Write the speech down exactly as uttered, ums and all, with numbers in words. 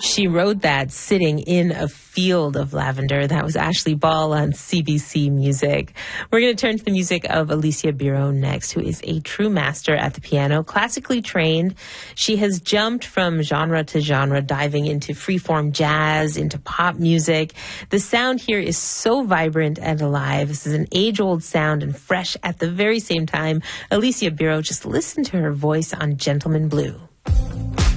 She wrote that sitting in a field of lavender. That was Ashley Ball on C B C Music. We're going to turn to the music of Alicia Biro next, who is a true master at the piano, classically trained. She has jumped from genre to genre, diving into freeform jazz, into pop music. The sound here is so vibrant and alive. This is an age-old sound and fresh at the very same time. Alicia Biro, just listen to her voice on Gentleman Blue.